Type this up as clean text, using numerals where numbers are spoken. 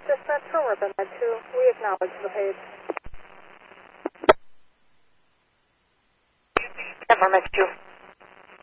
dispatch from Ribbon Med 2. We acknowledge the page. Denver Med 2.